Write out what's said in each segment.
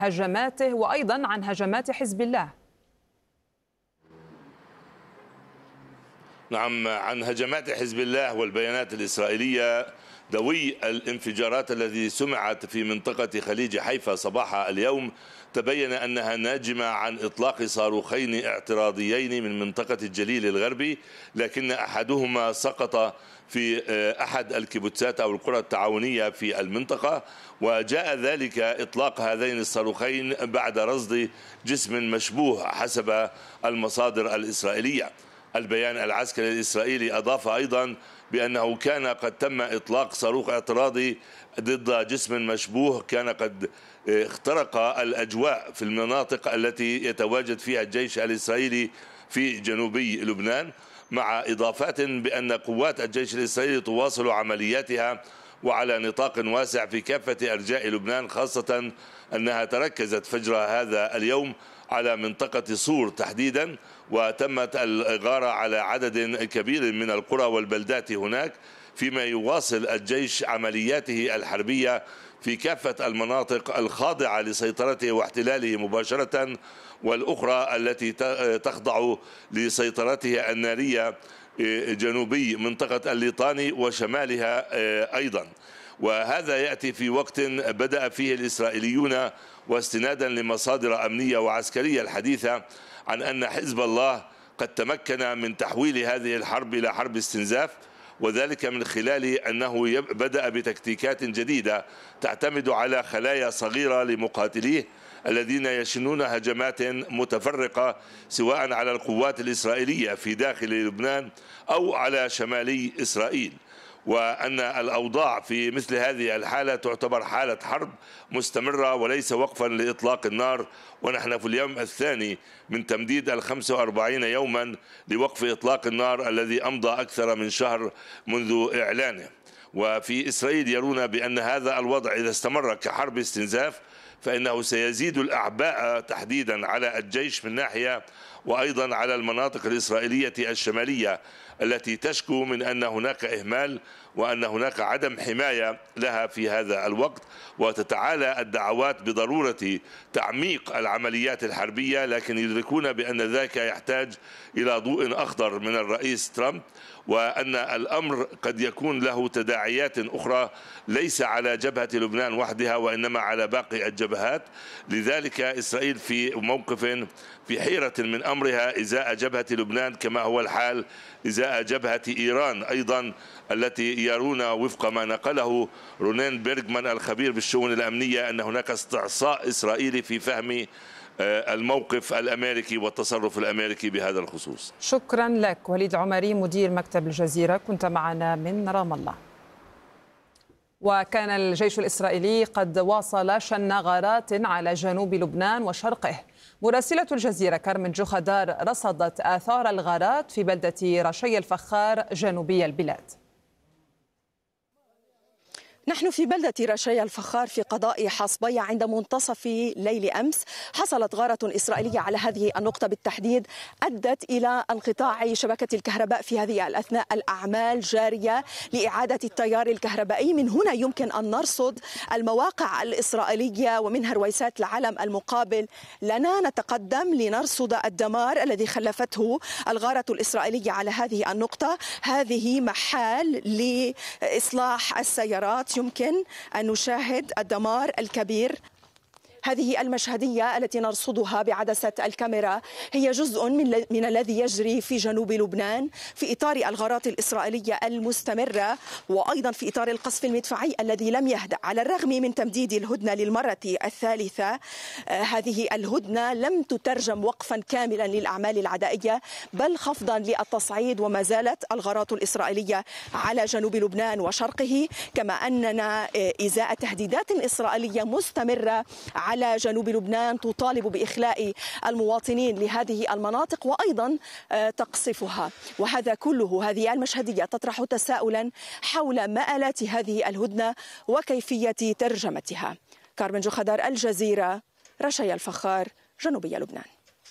هجماته وأيضا عن هجمات حزب الله. نعم، عن هجمات حزب الله والبيانات الإسرائيلية. دوي الانفجارات التي سمعت في منطقة خليج حيفا صباح اليوم تبين أنها ناجمة عن إطلاق صاروخين اعتراضيين من منطقة الجليل الغربي، لكن أحدهما سقط في أحد الكيبوتسات أو القرى التعاونية في المنطقة، وجاء ذلك إطلاق هذين الصاروخين بعد رصد جسم مشبوه حسب المصادر الإسرائيلية. البيان العسكري الإسرائيلي أضاف أيضا بأنه كان قد تم إطلاق صاروخ اعتراضي ضد جسم مشبوه كان قد اخترق الأجواء في المناطق التي يتواجد فيها الجيش الإسرائيلي في جنوبي لبنان، مع إضافات بأن قوات الجيش الإسرائيلي تواصل عملياتها وعلى نطاق واسع في كافة أرجاء لبنان، خاصة أنها تركزت فجر هذا اليوم على منطقة صور تحديدا، وتمت الغارة على عدد كبير من القرى والبلدات هناك، فيما يواصل الجيش عملياته الحربية في كافة المناطق الخاضعة لسيطرته واحتلاله مباشرة، والأخرى التي تخضع لسيطرته النارية جنوبي منطقة الليطاني وشمالها أيضا. وهذا يأتي في وقت بدأ فيه الإسرائيليون واستنادا لمصادر أمنية وعسكرية الحديثة عن أن حزب الله قد تمكن من تحويل هذه الحرب إلى حرب استنزاف، وذلك من خلال أنه بدأ بتكتيكات جديدة تعتمد على خلايا صغيرة لمقاتليه الذين يشنون هجمات متفرقة سواء على القوات الإسرائيلية في داخل لبنان أو على شمالي إسرائيل، وأن الأوضاع في مثل هذه الحالة تعتبر حالة حرب مستمرة وليس وقفا لإطلاق النار، ونحن في اليوم الثاني من تمديد 45 يوما لوقف إطلاق النار الذي أمضى أكثر من شهر منذ إعلانه. وفي إسرائيل يرون بأن هذا الوضع إذا استمر كحرب استنزاف فإنه سيزيد الأعباء تحديدا على الجيش من ناحية، وأيضا على المناطق الإسرائيلية الشمالية التي تشكو من أن هناك إهمال وأن هناك عدم حماية لها في هذا الوقت، وتتعالى الدعوات بضرورة تعميق العمليات الحربية، لكن يدركون بأن ذلك يحتاج إلى ضوء أخضر من الرئيس ترامب، وأن الأمر قد يكون له تداعيات أخرى ليس على جبهة لبنان وحدها وإنما على باقي الجبهات. لذلك إسرائيل في موقف في حيرة من أمرها إزاء جبهة لبنان كما هو الحال إزاء جبهة إيران أيضا، التي يرون وفق ما نقله رونين بيرغمان الخبير بالشؤون الأمنية أن هناك استعصاء إسرائيلي في فهم الموقف الأمريكي والتصرف الأمريكي بهذا الخصوص. شكرا لك وليد عمري مدير مكتب الجزيرة، كنت معنا من رام الله. وكان الجيش الإسرائيلي قد واصل شن غارات على جنوب لبنان وشرقه. مراسلة الجزيرة كارمن جوخدار رصدت آثار الغارات في بلدة رشي الفخار جنوبي البلاد. نحن في بلدة رشي الفخار في قضاء حصبية عند منتصف ليل أمس. حصلت غارة إسرائيلية على هذه النقطة بالتحديد، أدت إلى انقطاع شبكة الكهرباء في هذه الأثناء. الأعمال جارية لإعادة التيار الكهربائي. من هنا يمكن أن نرصد المواقع الإسرائيلية ومنها رويسات العلم المقابل لنا. نتقدم لنرصد الدمار الذي خلفته الغارة الإسرائيلية على هذه النقطة. هذه محال لإصلاح السيارات، يمكن أن نشاهد الدمار الكبير. هذه المشهدية التي نرصدها بعدسة الكاميرا هي جزء من الذي يجري في جنوب لبنان في إطار الغارات الإسرائيلية المستمرة، وأيضا في إطار القصف المدفعي الذي لم يهدأ على الرغم من تمديد الهدنة للمرة الثالثة. هذه الهدنة لم تترجم وقفا كاملا للأعمال العدائية بل خفضا للتصعيد، وما زالت الغارات الإسرائيلية على جنوب لبنان وشرقه، كما أننا إزاء تهديدات إسرائيلية مستمرة على جنوب لبنان تطالب بإخلاء المواطنين لهذه المناطق وأيضا تقصفها. وهذا كله، هذه المشهدية تطرح تساؤلا حول مآلات هذه الهدنة وكيفية ترجمتها. كارمن جوخدار، الجزيرة، رشي الفخار، جنوبي لبنان.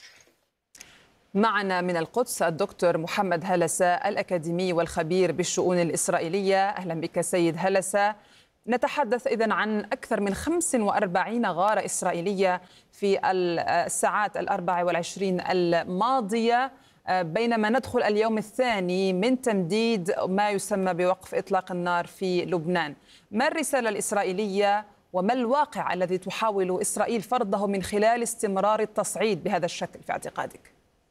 معنا من القدس الدكتور محمد هلسة الأكاديمي والخبير بالشؤون الإسرائيلية. أهلا بك سيد هلسة. نتحدث إذن عن أكثر من 45 غارة إسرائيلية في الساعات 24 الماضية، بينما ندخل اليوم الثاني من تمديد ما يسمى بوقف إطلاق النار في لبنان. ما الرسالة الإسرائيلية وما الواقع الذي تحاول إسرائيل فرضه من خلال استمرار التصعيد بهذا الشكل في اعتقادك؟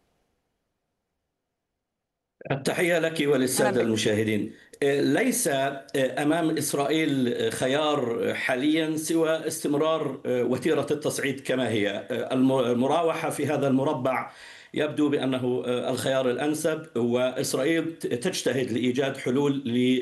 التحية لك وللسادة المشاهدين. ليس أمام إسرائيل خيار حاليا سوى استمرار وتيرة التصعيد كما هي. المراوحة في هذا المربع يبدو بأنه الخيار الأنسب، وإسرائيل تجتهد لإيجاد حلول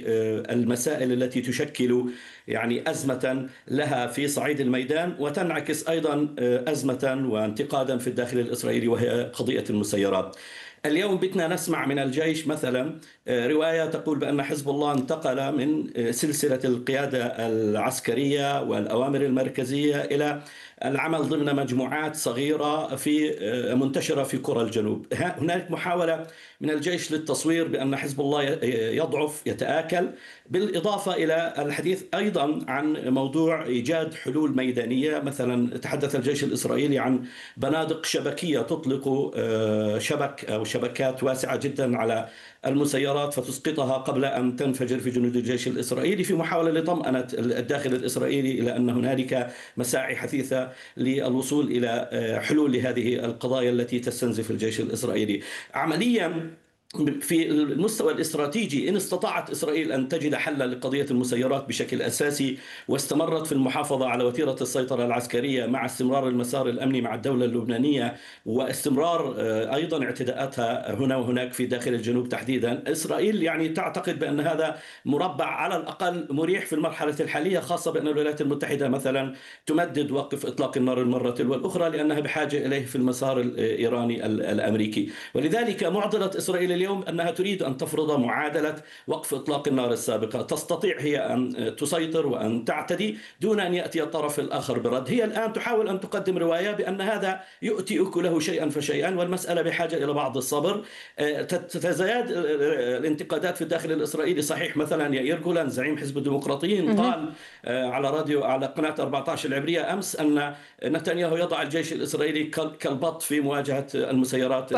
للمسائل التي تشكل يعني أزمة لها في صعيد الميدان، وتنعكس أيضا أزمة وانتقادا في الداخل الإسرائيلي وهي قضية المسيرات. اليوم بدنا نسمع من الجيش مثلا رواية تقول بأن حزب الله انتقل من سلسلة القيادة العسكرية والأوامر المركزية إلى العمل ضمن مجموعات صغيرة منتشرة في قرى الجنوب. هناك محاولة من الجيش للتصوير بأن حزب الله يضعف يتآكل، بالإضافة إلى الحديث أيضا عن موضوع إيجاد حلول ميدانية. مثلا تحدث الجيش الإسرائيلي عن بنادق شبكية تطلق شبك أو شبكات واسعة جدا على المسيرات فتسقطها قبل أن تنفجر في جنود الجيش الإسرائيلي، في محاولة لطمأنة الداخل الإسرائيلي إلى أن هنالك مساعي حثيثة للوصول إلى حلول لهذه القضايا التي تستنزف الجيش الإسرائيلي. عمليا في المستوى الاستراتيجي، إن استطاعت إسرائيل أن تجد حلا لقضية المسيرات بشكل أساسي واستمرت في المحافظة على وتيرة السيطرة العسكرية مع استمرار المسار الأمني مع الدولة اللبنانية واستمرار أيضا اعتداءاتها هنا وهناك في داخل الجنوب تحديدا، إسرائيل يعني تعتقد بأن هذا مربع على الأقل مريح في المرحلة الحالية، خاصة بأن الولايات المتحدة مثلا تمدد وقف إطلاق النار المرة والأخرى لأنها بحاجة إليه في المسار الإيراني الأمريكي. ولذلك معضلة إسرائيل اليوم أنها تريد أن تفرض معادلة وقف إطلاق النار السابقة، تستطيع هي أن تسيطر وأن تعتدي دون أن يأتي الطرف الآخر برد. هي الآن تحاول أن تقدم رواية بأن هذا يؤتي أكله شيئا فشيئا، والمسألة بحاجة إلى بعض الصبر. تتزايد الانتقادات في الداخل الإسرائيلي. صحيح مثلا يائير جولان زعيم حزب الديمقراطيين قال على راديو على قناة 14 العبرية أمس أن نتنياهو يضع الجيش الإسرائيلي كالبط في مواجهة المسيرات،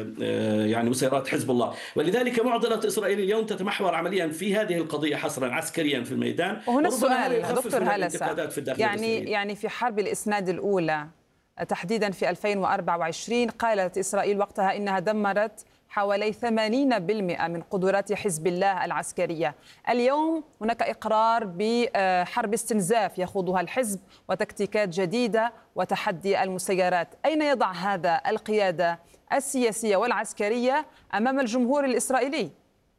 يعني مسيرات حزب الله. ولذلك معضلة إسرائيل اليوم تتمحور عمليا في هذه القضية حصرا عسكريا في الميدان. وهنا السؤال دكتور هلسة، يعني في حرب الإسناد الأولى تحديدا في 2024 قالت إسرائيل وقتها إنها دمرت حوالي 80% من قدرات حزب الله العسكرية. اليوم هناك إقرار بحرب استنزاف يخوضها الحزب وتكتيكات جديدة وتحدي المسيرات. أين يضع هذا القيادة السياسية والعسكرية أمام الجمهور الإسرائيلي؟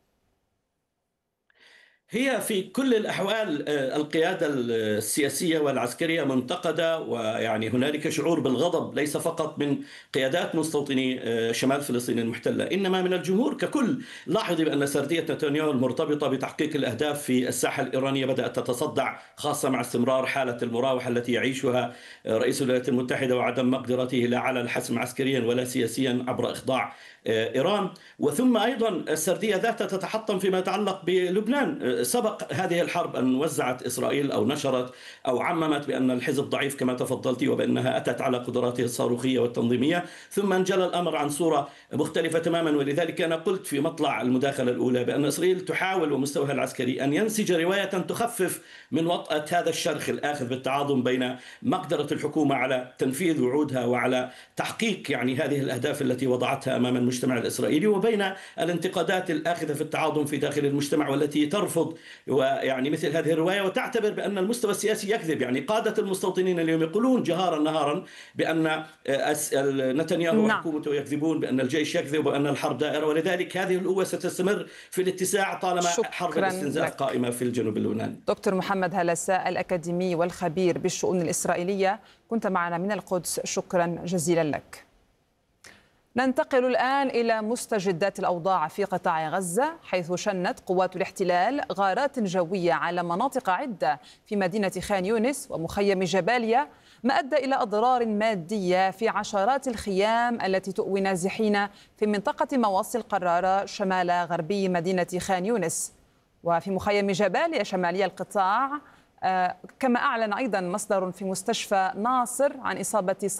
هي في كل الأحوال القيادة السياسية والعسكرية منتقدة، ويعني هنالك شعور بالغضب ليس فقط من قيادات مستوطني شمال فلسطين المحتلة إنما من الجمهور ككل. لاحظي بأن سردية نتنياهو المرتبطة بتحقيق الأهداف في الساحة الإيرانية بدأت تتصدع، خاصة مع استمرار حالة المراوحة التي يعيشها رئيس الولايات المتحدة وعدم مقدرته لا على الحسم عسكريا ولا سياسيا عبر إخضاع إيران. وثم أيضا السردية ذاتها تتحطم فيما يتعلق بلبنان. سبق هذه الحرب أن وزعت إسرائيل أو نشرت أو عممت بأن الحزب ضعيف كما تفضلتي وبأنها أتت على قدراته الصاروخية والتنظيمية، ثم انجلى الأمر عن صورة مختلفة تماما. ولذلك أنا قلت في مطلع المداخلة الأولى بأن إسرائيل تحاول ومستواها العسكري أن ينسج رواية تخفف من وطأة هذا الشرخ الآخذ بالتعاظم بين مقدرة الحكومة على تنفيذ وعودها وعلى تحقيق يعني هذه الأهداف التي وضعتها أمام المجتمع الإسرائيلي، وبين الانتقادات الآخذة في التعاظم في داخل المجتمع والتي ترفض ويعني مثل هذه الرواية وتعتبر بأن المستوى السياسي يكذب. يعني قادة المستوطنين اليوم يقولون جهارا نهارا بأن نتنياهو وحكومته يكذبون، بأن الجيش يكذب وأن الحرب دائرة، ولذلك هذه القوة ستستمر في الاتساع طالما حرب الاستنزاف قائمة في الجنوب اللبناني. دكتور محمد هلسة الأكاديمي والخبير بالشؤون الإسرائيلية، كنت معنا من القدس، شكرا جزيلا لك. ننتقل الآن إلى مستجدات الأوضاع في قطاع غزة، حيث شنت قوات الاحتلال غارات جوية على مناطق عدة في مدينة خان يونس ومخيم جباليا، ما أدى إلى أضرار مادية في عشرات الخيام التي تؤوي نازحين في منطقة مواصل قرارة شمال غربي مدينة خان يونس. وفي مخيم جباليا شمالي القطاع كما أعلن أيضا مصدر في مستشفى ناصر عن إصابة